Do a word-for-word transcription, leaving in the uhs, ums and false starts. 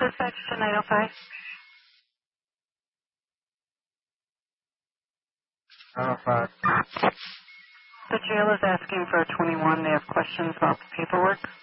Dispatch to nine oh five. nine oh five. The jail is asking for a twenty-one. They have questions about the paperwork.